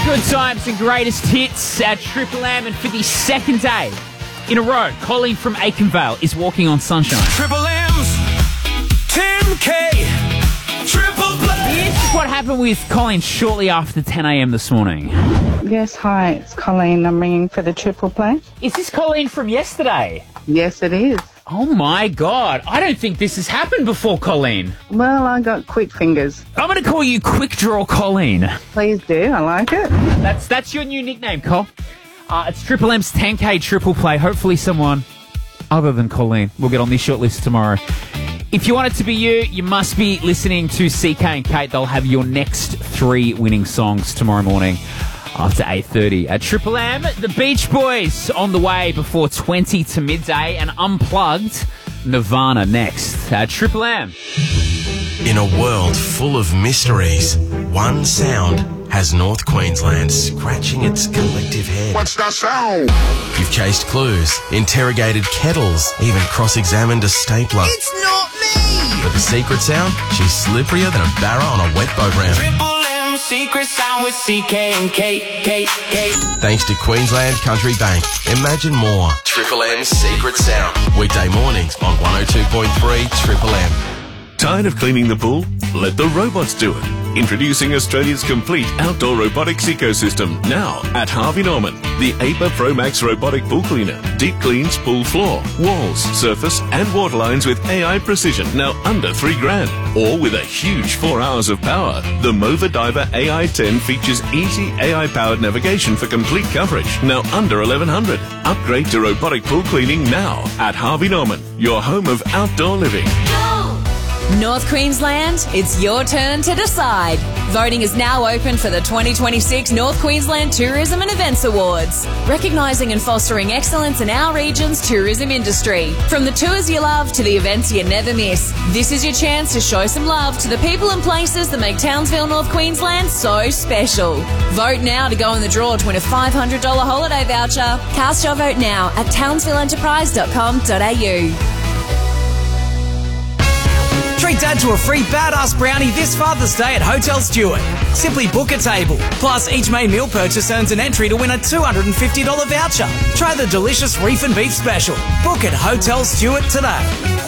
Good times and greatest hits at Triple M, and for the second day in a row, Colleen from Aikenvale is walking on sunshine. Triple M's, Tim K, Triple Play. This is what happened with Colleen shortly after 10 a.m. this morning. Yes, hi, it's Colleen. I'm ringing for the Triple Play. Is this Colleen from yesterday? Yes, it is. Oh my God, I don't think this has happened before, Colleen. Well, I got quick fingers. I'm going to call you Quick Draw Colleen. Please do, I like it. That's your new nickname, Col. It's Triple M's 10K Triple Play. Hopefully someone other than Colleen will get on this shortlist tomorrow. If you want it to be you, you must be listening to CK and Kate. They'll have your next 3 winning songs tomorrow morning after 8:30 at Triple M. The Beach Boys on the way before 20 to midday, and Unplugged, Nirvana next at Triple M. In a world full of mysteries, one sound has North Queensland scratching its collective head. What's that sound? You've chased clues, interrogated kettles, even cross-examined a stapler. It's not me! But the secret sound? She's slipperier than a barra on a wet boat ramp. Triple M, secret sound with CK and K. Thanks to Queensland Country Bank. Imagine more. Triple M's Secret Sound. Weekday mornings on 102.3 Triple M. Tired of cleaning the pool? Let the robots do it. Introducing Australia's complete outdoor robotics ecosystem now at Harvey Norman. The APA Pro Max robotic pool cleaner. Deep cleans pool floor, walls, surface and water lines with AI precision. Now under $3,000. Or with a huge 4 hours of power. The Mova Diver AI 10 features easy AI-powered navigation for complete coverage. Now under $1,100. Upgrade to robotic pool cleaning now at Harvey Norman. Your home of outdoor living. North Queensland, it's your turn to decide. Voting is now open for the 2026 North Queensland Tourism and Events Awards, recognising and fostering excellence in our region's tourism industry. From the tours you love to the events you never miss, this is your chance to show some love to the people and places that make Townsville, North Queensland so special. Vote now to go in the draw to win a $500 holiday voucher. Cast your vote now at townsvilleenterprise.com.au. Treat Dad to a free badass brownie this Father's Day at Hotel Stewart. Simply book a table. Plus, each main meal purchase earns an entry to win a $250 voucher. Try the delicious Reef and Beef Special. Book at Hotel Stewart today.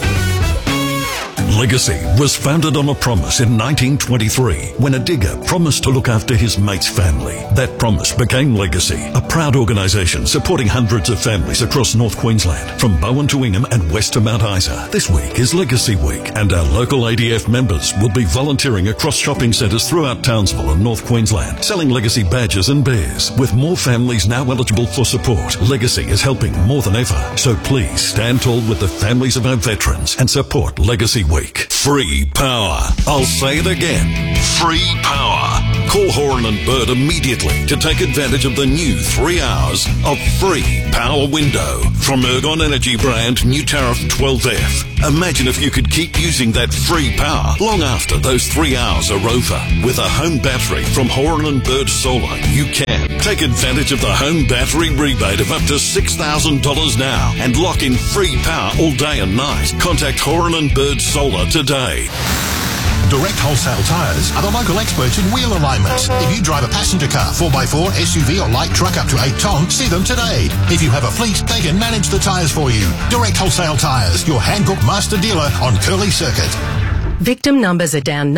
Legacy was founded on a promise in 1923 when a digger promised to look after his mate's family. That promise became Legacy, a proud organisation supporting hundreds of families across North Queensland, from Bowen to Ingham and west to Mount Isa. This week is Legacy Week, and our local ADF members will be volunteering across shopping centres throughout Townsville and North Queensland, selling Legacy badges and bears. With more families now eligible for support, Legacy is helping more than ever. So please stand tall with the families of our veterans and support Legacy Week. Free power. I'll say it again. Free power. Call Horan and Bird immediately to take advantage of the new 3 hours of free power window from Ergon Energy brand new tariff 12F. Imagine if you could keep using that free power long after those 3 hours are over. With a home battery from Horan and Bird Solar, you can take advantage of the home battery rebate of up to $6,000 now and lock in free power all day and night. Contact Horan and Bird Solar today. Direct Wholesale Tyres are the local experts in wheel alignment. If you drive a passenger car, 4x4, SUV or light truck up to 8 tonne, see them today. If you have a fleet, they can manage the tyres for you. Direct Wholesale Tyres, your Hankook master dealer on Curly Circuit. Victim numbers are down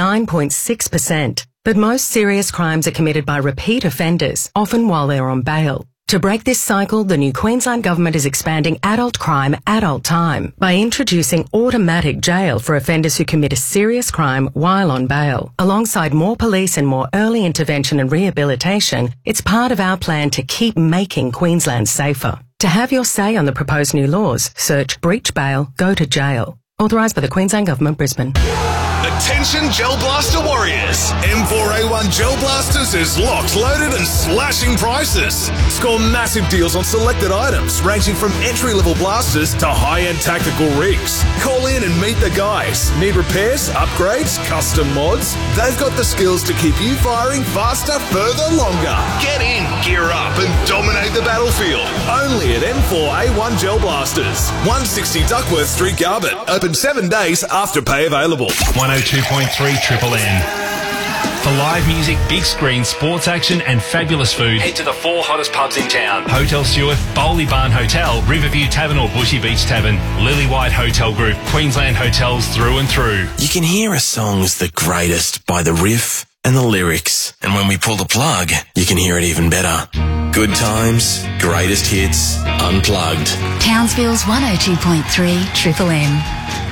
9.6%, but most serious crimes are committed by repeat offenders, often while they're on bail. To break this cycle, the new Queensland Government is expanding adult crime, adult time by introducing automatic jail for offenders who commit a serious crime while on bail. Alongside more police and more early intervention and rehabilitation, it's part of our plan to keep making Queensland safer. To have your say on the proposed new laws, search Breach Bail, Go to Jail. Authorised by the Queensland Government, Brisbane. Attention Gel Blaster warriors! M4A1 Gel Blasters is locked, loaded and slashing prices. Score massive deals on selected items ranging from entry-level blasters to high-end tactical rigs. Call in and meet the guys. Need repairs, upgrades, custom mods? They've got the skills to keep you firing faster, further, longer. Get in, gear up and dominate the battlefield. Only at M4A1 Gel Blasters. 160 Duckworth Street, Garbutt. Open 7 days after pay available. 102.3 Triple M. For live music, big screen, sports action and fabulous food, head to the 4 hottest pubs in town. Hotel Stewart, Bowley Barn Hotel, Riverview Tavern or Bushy Beach Tavern, Lily White Hotel Group, Queensland hotels through and through. You can hear a song's the greatest by the riff and the lyrics. And when we pull the plug, you can hear it even better. Good times, greatest hits, unplugged. Townsville's 102.3 Triple M.